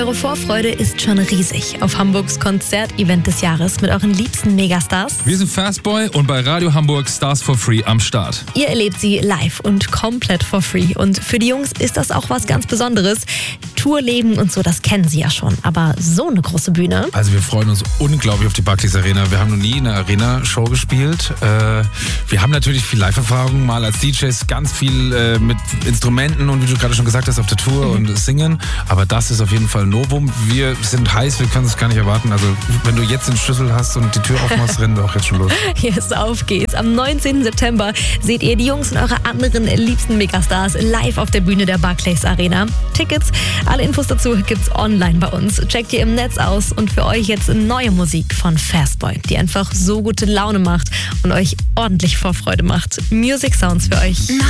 Eure Vorfreude ist schon riesig auf Hamburgs Konzertevent des Jahres mit euren liebsten Megastars. Wir sind Fastboy und bei Radio Hamburg Stars for Free am Start. Ihr erlebt sie live und komplett for free. Und für die Jungs ist das auch was ganz Besonderes. Tourleben und so, das kennen sie ja schon. Aber so eine große Bühne. Also wir freuen uns unglaublich auf die Barclays Arena. Wir haben noch nie eine Arena-Show gespielt. Wir haben natürlich viel Live-Erfahrung, mal als DJs ganz viel mit Instrumenten und wie du gerade schon gesagt hast, auf der Tour und singen. Aber das ist auf jeden Fall ein Novum. Wir sind heiß, wir können es gar nicht erwarten. Also wenn du jetzt den Schlüssel hast und die Tür aufmachst, rennen wir auch jetzt schon los. Yes, auf geht's. Am 19. September seht ihr die Jungs und eure anderen liebsten Megastars live auf der Bühne der Barclays Arena. Tickets, alle Infos dazu gibt's online bei uns. Checkt ihr im Netz aus und für euch jetzt neue Musik von Fastboy, die einfach so gute Laune macht und euch ordentlich Vorfreude macht. Music Sounds für euch.